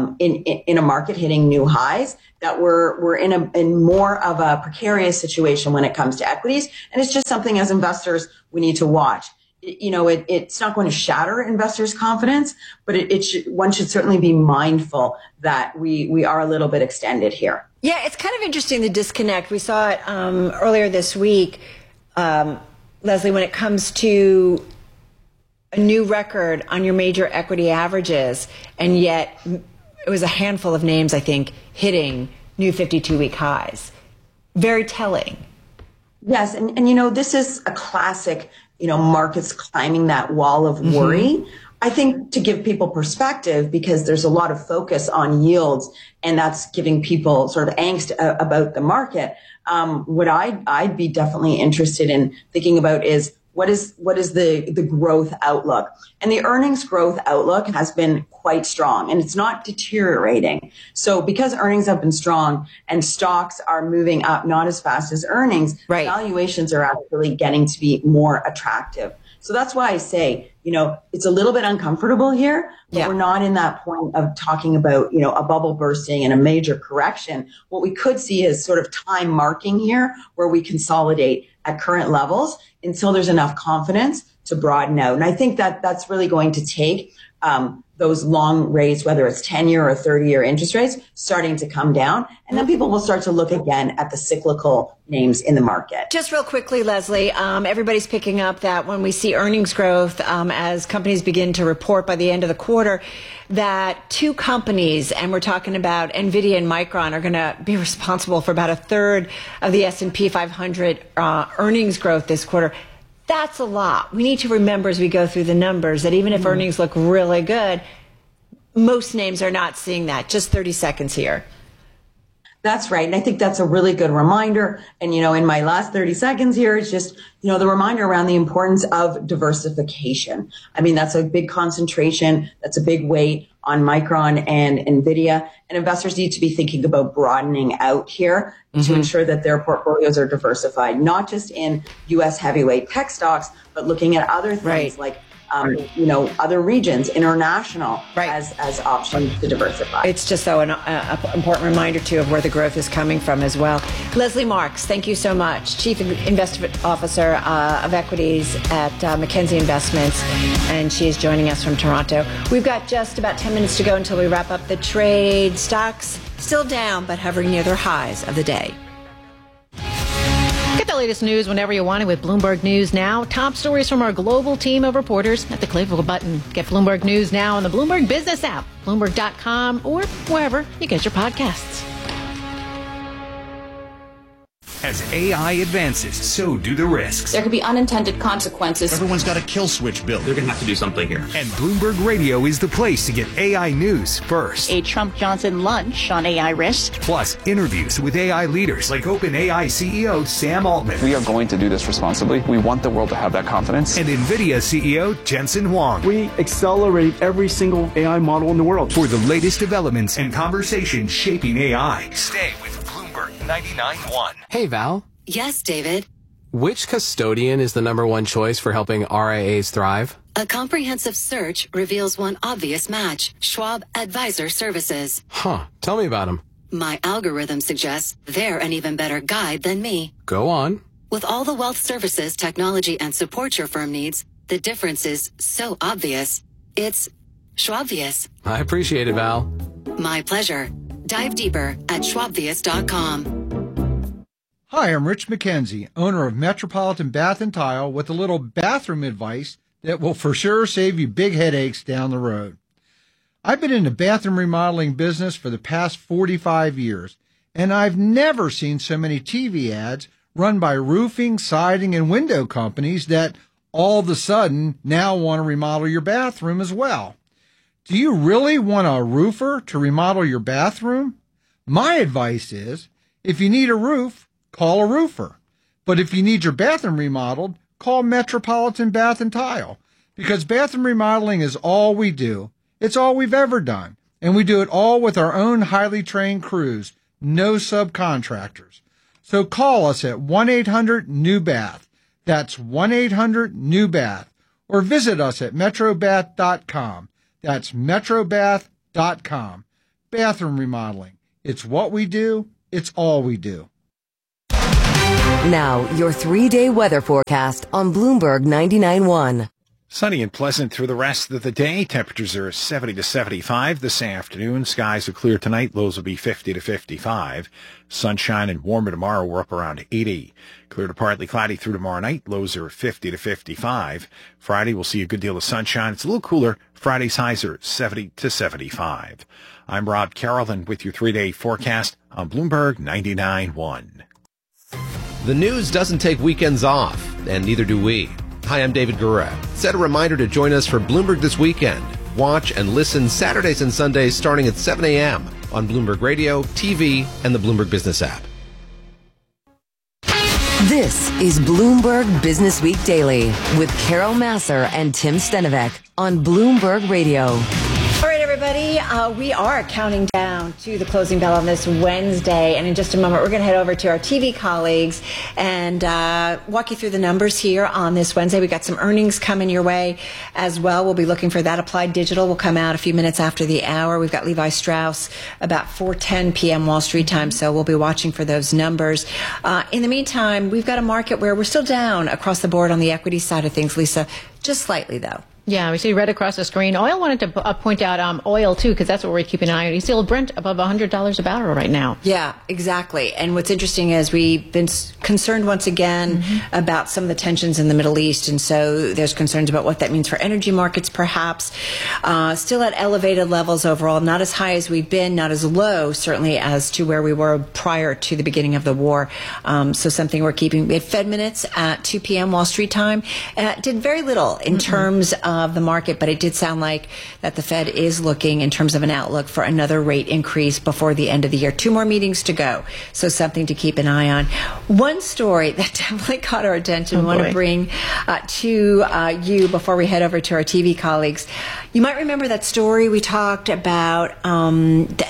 in a market hitting new highs, that we're in more of a precarious situation when it comes to equities. And it's just something as investors we need to watch. It's not going to shatter investors' confidence, but one should certainly be mindful that we are a little bit extended here. Yeah, it's kind of interesting, the disconnect. We saw it earlier this week, Leslie, when it comes to a new record on your major equity averages, and yet it was a handful of names, I think, hitting new 52-week highs. Very telling. Yes, and this is a classic, markets climbing that wall of worry. Mm-hmm. I think to give people perspective, because there's a lot of focus on yields, and that's giving people sort of angst about the market. What I'd be definitely interested in thinking about is what is the growth outlook? And the earnings growth outlook has been quite strong, and it's not deteriorating. So because earnings have been strong and stocks are moving up not as fast as earnings, right, valuations are actually getting to be more attractive. So that's why I say, it's a little bit uncomfortable here, but we're not in that point of talking about, a bubble bursting and a major correction. What we could see is sort of time marking here, where we consolidate at current levels until there's enough confidence to broaden out. And I think that that's really going to take those long rates, whether it's 10-year or 30-year interest rates, starting to come down. And then people will start to look again at the cyclical names in the market. Just real quickly, Leslie, everybody's picking up that when we see earnings growth, as companies begin to report by the end of the quarter, that two companies, and we're talking about NVIDIA and Micron, are going to be responsible for about a third of the S&P 500 earnings growth this quarter. That's a lot. We need to remember as we go through the numbers that even if earnings look really good, most names are not seeing that. Just 30 seconds here. That's right. And I think that's a really good reminder. And, in my last 30 seconds here, it's just, the reminder around the importance of diversification. I mean, that's a big concentration. That's a big weight on Micron and NVIDIA. And investors need to be thinking about broadening out here to ensure that their portfolios are diversified, not just in U.S. heavyweight tech stocks, but looking at other things like other regions, international, as options to diversify. It's just so an important reminder, too, of where the growth is coming from as well. Leslie Marks, thank you so much. Chief Investment Officer of Equities at Mackenzie Investments, and she is joining us from Toronto. We've got just about 10 minutes to go until we wrap up the trade. Stocks still down, but hovering near their highs of the day. Get the latest news whenever you want it with Bloomberg News Now. Top stories from our global team of reporters at the click of a button. Get Bloomberg News Now on the Bloomberg Business app, Bloomberg.com, or wherever you get your podcasts. As AI advances, so do the risks. There could be unintended consequences. Everyone's got a kill switch built. They're going to have to do something here. And Bloomberg Radio is the place to get AI news first. A Trump-Johnson lunch on AI risk. Plus, interviews with AI leaders like OpenAI CEO Sam Altman. We are going to do this responsibly. We want the world to have that confidence. And NVIDIA CEO Jensen Huang. We accelerate every single AI model in the world. For the latest developments and conversations shaping AI. Stay with Bloomberg 99.1. Hey, Val. Yes, David. Which custodian is the #1 choice for helping RIAs thrive? A comprehensive search reveals one obvious match. Schwab Advisor Services. Huh. Tell me about them. My algorithm suggests they're an even better guide than me. Go on. With all the wealth services, technology, and support your firm needs, the difference is so obvious. It's Schwabvious. I appreciate it, Val. My pleasure. Dive deeper at schwabvious.com. Hi, I'm Rich McKenzie, owner of Metropolitan Bath & Tile, with a little bathroom advice that will for sure save you big headaches down the road. I've been in the bathroom remodeling business for the past 45 years, and I've never seen so many TV ads run by roofing, siding, and window companies that all of a sudden now want to remodel your bathroom as well. Do you really want a roofer to remodel your bathroom? My advice is, if you need a roof, call a roofer. But if you need your bathroom remodeled, call Metropolitan Bath & Tile. Because bathroom remodeling is all we do. It's all we've ever done. And we do it all with our own highly trained crews. No subcontractors. So call us at 1-800-NEW-BATH. That's 1-800-NEW-BATH. Or visit us at metrobath.com. That's metrobath.com. Bathroom remodeling. It's what we do. It's all we do. Now, your 3-day weather forecast on Bloomberg 99.1. Sunny and pleasant through the rest of the day. Temperatures are 70 to 75 this afternoon. Skies are clear tonight. Lows will be 50 to 55. Sunshine and warmer tomorrow. We're up around 80. Clear to partly cloudy through tomorrow night. Lows are 50 to 55. Friday, we'll see a good deal of sunshine. It's a little cooler. Friday's highs are 70 to 75. I'm Rob Carroll, with your 3-day forecast on Bloomberg 99.1. The news doesn't take weekends off, and neither do we. Hi, I'm David Gura. Set a reminder to join us for Bloomberg This Weekend. Watch and listen Saturdays and Sundays starting at 7 a.m. on Bloomberg Radio, TV, and the Bloomberg Business app. This is Bloomberg Business Week Daily with Carol Masser and Tim Stenovec on Bloomberg Radio. All right, everybody, we are counting down to the closing bell on this Wednesday, and in just a moment we're going to head over to our TV colleagues and walk you through the numbers here on this Wednesday. We've got some earnings coming your way as well. We'll be looking for that. Applied Digital will come out a few minutes after the hour. We've got Levi Strauss about 4:10 p.m. Wall Street time, so we'll be watching for those numbers. In the meantime, we've got a market where we're still down across the board on the equity side of things, Lisa, just slightly, though. Yeah, we see red across the screen. Oil wanted to point out oil, too, because that's what we're keeping an eye on. You see Brent above $100 a barrel right now. Yeah, exactly. And what's interesting is we've been concerned once again about some of the tensions in the Middle East. And so there's concerns about what that means for energy markets, perhaps. Still at elevated levels overall, not as high as we've been, not as low, certainly, as to where we were prior to the beginning of the war. So something we're keeping. We had Fed minutes at 2 p.m. Wall Street time. Did very little in terms of the market, but it did sound like that the Fed is looking in terms of an outlook for another rate increase before the end of the year. 2 more meetings to go, so something to keep an eye on. One story that definitely caught our attention, I want to bring to you before we head over to our TV colleagues. You might remember that story we talked about, the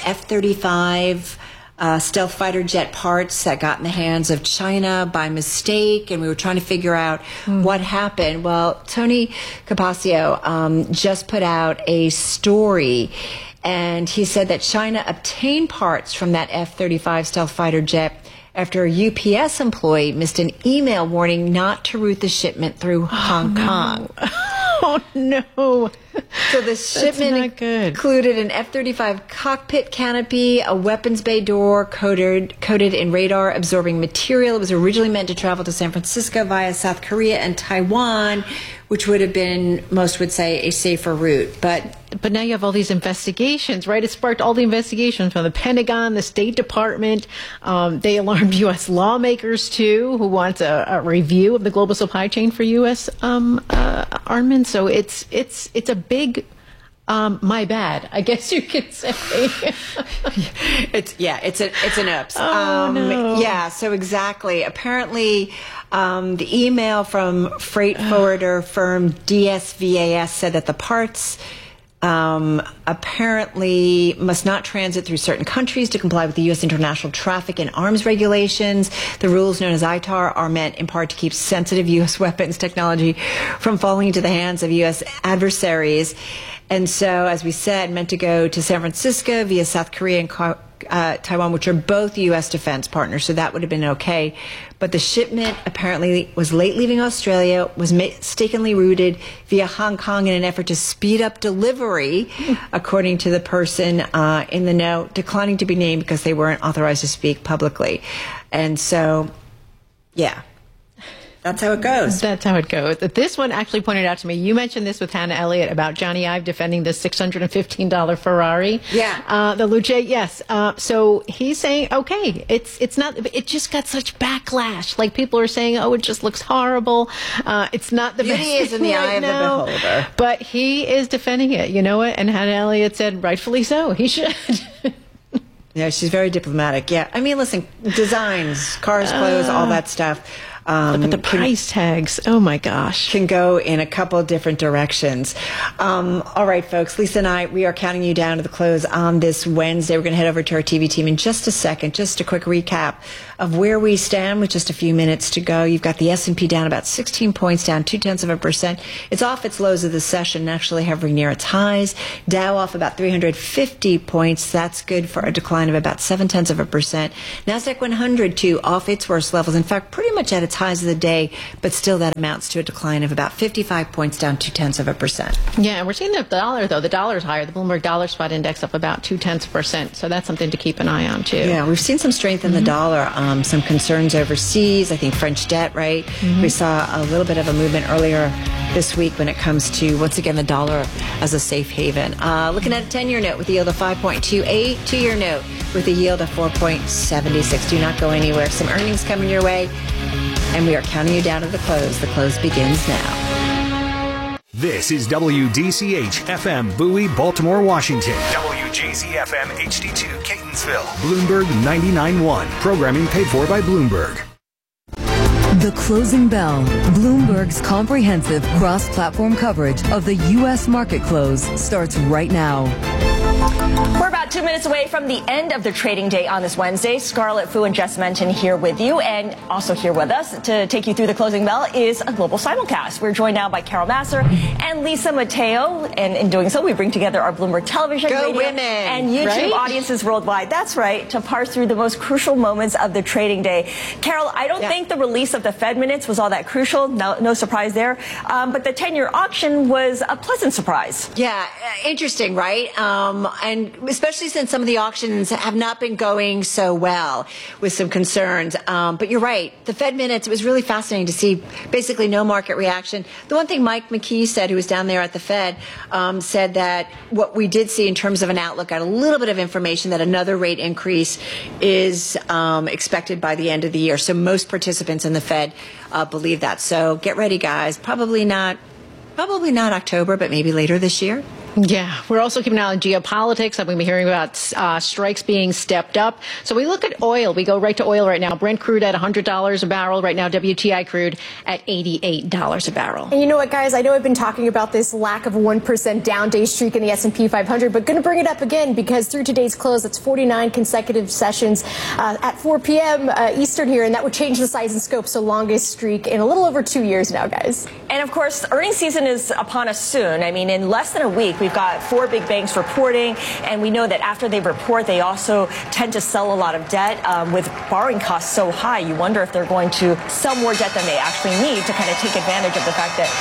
F-35 stealth fighter jet parts that got in the hands of China by mistake, and we were trying to figure out what happened. Well, Tony Capaccio just put out a story, and he said that China obtained parts from that F-35 stealth fighter jet after a UPS employee missed an email warning not to route the shipment through Hong Kong. Oh, no. So the shipment included an F-35 cockpit canopy, a weapons bay door coated in radar-absorbing material. It was originally meant to travel to San Francisco via South Korea and Taiwan, which would have been, most would say, a safer route. But now you have all these investigations, right? It sparked all the investigations from the Pentagon, the State Department. They alarmed U.S. lawmakers, too, who want a review of the global supply chain for U.S. Armaments. So it's a big my bad, I guess you could say. It's an oops. No. Yeah, so exactly. Apparently, the email from freight forwarder firm DSVAS said that the parts apparently must not transit through certain countries to comply with the U.S. international traffic and arms regulations. The rules known as ITAR are meant in part to keep sensitive U.S. weapons technology from falling into the hands of U.S. adversaries. And so, as we said, meant to go to San Francisco via South Korea and Taiwan, which are both U.S. defense partners, so that would have been okay. But the shipment apparently was late leaving Australia, was mistakenly routed via Hong Kong in an effort to speed up delivery, according to the person in the know, declining to be named because they weren't authorized to speak publicly. And so Yeah. That's how it goes. That's how it goes. This one actually pointed out to me. You mentioned this with Hannah Elliott about Johnny Ive defending the $615 Ferrari. Yeah. The Luce, yes. So he's saying, okay, it's not, it just got such backlash. Like people are saying, oh, it just looks horrible. It's not the best. Beauty is in the eye of the beholder. But he is defending it. You know what? And Hannah Elliott said, rightfully so. He should. Yeah, she's very diplomatic. Yeah. I mean, listen, designs, cars, clothes, all that stuff. Look at the price tags. Oh, my gosh. Can go in a couple of different directions. All right, folks. Lisa and I, we are counting you down to the close on this Wednesday. We're going to head over to our TV team in just a second. Just a quick recap of where we stand with just a few minutes to go. You've got the S&P down about 16 points, down 0.2%. It's off its lows of the session, actually hovering near its highs. Dow off about 350 points. That's good for a decline of about 0.7%. NASDAQ 100, too, off its worst levels. In fact, pretty much at its highs of the day, but still that amounts to a decline of about 55 points, down 0.2%. Yeah, and we're seeing the dollar, though. The dollar's higher. The Bloomberg Dollar Spot Index up about 0.2%. So that's something to keep an eye on, too. Yeah, we've seen some strength in the dollar, some concerns overseas. I think French debt, right? We saw a little bit of a movement earlier this week when it comes to, once again, the dollar as a safe haven. Looking at a 10-year note with a yield of 5.28, 2-year note with a yield of 4.76. Do not go anywhere. Some earnings coming your way, and we are counting you down to the close. The close begins now. This is WDCH FM Bowie, Baltimore, Washington. WJZ FM HD2 Catonsville. Bloomberg 99.1. Programming paid for by Bloomberg. The Closing Bell, Bloomberg's comprehensive cross-platform coverage of the U.S. market close starts right now. We're about 2 minutes away from the end of the trading day on this Wednesday. Scarlett Fu and Jess Menton here with you, and also here with us to take you through the closing bell is a global simulcast. We're joined now by Carol Massar and Lisa Mateo, and in doing so, we bring together our Bloomberg Television, radio, women, and YouTube audiences worldwide. That's right, to parse through the most crucial moments of the trading day. Carol, I don't think the release of the Fed minutes was all that crucial. No surprise there. But the 10-year auction was a pleasant surprise. Yeah, interesting, right? And especially since some of the auctions have not been going so well with some concerns. But you're right. The Fed minutes, it was really fascinating to see basically no market reaction. The one thing Mike McKee said, who was down there at the Fed, said that what we did see in terms of an outlook, got a little bit of information that another rate increase is expected by the end of the year. So most participants in the Fed believe that. So get ready, guys. Probably not October, but maybe later this year. Yeah, we're also keeping an eye on geopolitics. I've been hearing about strikes being stepped up. So we look at oil. We go right to oil right now. Brent crude at $100 a barrel. Right now, WTI crude at $88 a barrel. And you know what, guys? I know I've been talking about this lack of a 1% down day streak in the S&P 500, but going to bring it up again because through today's close, that's 49 consecutive sessions at 4 p.m. Eastern here, and that would change the size and scope. So longest streak in a little over 2 years now, guys. And of course, earnings season is upon us soon. I mean, in less than a week, we've got 4 big banks reporting, and we know that after they report, they also tend to sell a lot of debt. With borrowing costs so high, you wonder if they're going to sell more debt than they actually need to kind of take advantage of the fact that,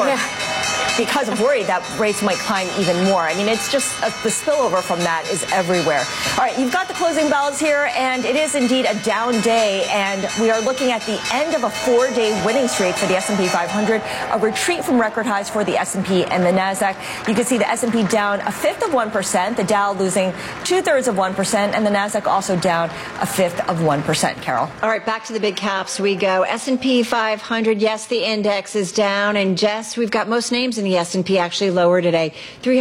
because of worry that rates might climb even more. I mean, it's just the spillover from that is everywhere. All right, you've got the closing bells here, and it is indeed a down day, and we are looking at the end of a 4-day winning streak for the S&P 500, a retreat from record highs for the S&P and the NASDAQ. You can see the S&P down 1/5 of 1%, the Dow losing 2/3 of 1%, and the NASDAQ also down 1/5 of 1%, Carol. All right, back to the big caps we go. S&P 500, yes, the index is down, and Jess, we've got most names in the S&P actually lower today.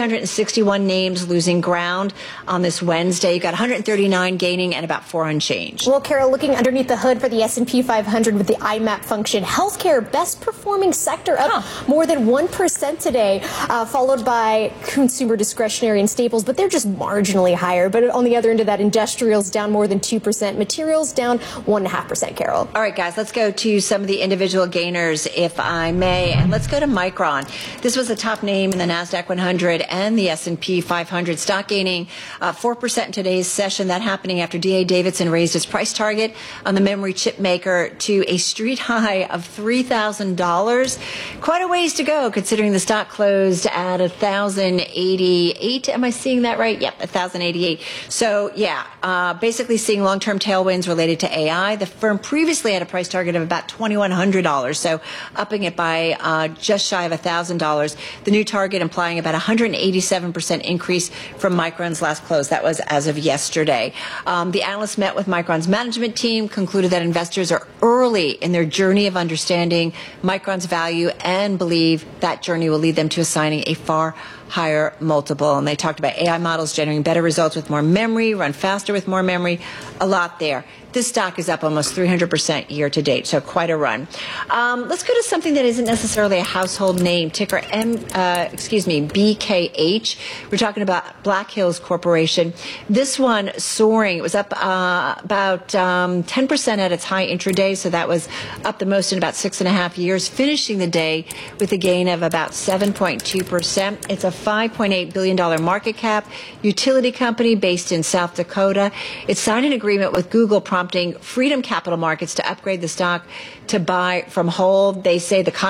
361 names losing ground on this Wednesday. You got 139 gaining and about 4 unchanged. Well, Carol, looking underneath the hood for the S&P 500 with the IMAP function, healthcare, best performing sector, up more than 1% today, followed by consumer discretionary and staples, but they're just marginally higher. But on the other end of that, industrials down more than 2%, materials down 1.5%, Carol. All right, guys, let's go to some of the individual gainers, if I may, and let's go to Micron. This This was the top name in the NASDAQ 100 and the S&P 500. Stock gaining 4% in today's session. That happening after D.A. Davidson raised its price target on the memory chip maker to a street high of $3,000. Quite a ways to go, considering the stock closed at 1,088. Am I seeing that right? Yep, 1,088. So, basically seeing long-term tailwinds related to AI. The firm previously had a price target of about $2,100, so upping it by just shy of $1,000. The new target implying about 187% increase from Micron's last close. That was as of yesterday. The analysts met with Micron's management team, concluded that investors are early in their journey of understanding Micron's value and believe that journey will lead them to assigning a far higher multiple. And they talked about AI models generating better results with more memory, run faster with more memory, a lot there. This stock is up almost 300% year to date, so quite a run. Let's go to something that isn't necessarily a household name, ticker BKH. We're talking about Black Hills Corporation. This one soaring. It was up about 10% at its high intraday, so that was up the most in about 6.5 years, finishing the day with a gain of about 7.2%. It's a $5.8 billion market cap utility company based in South Dakota. It signed an agreement with Google, prompting Freedom Capital Markets to upgrade the stock to buy from hold. They say the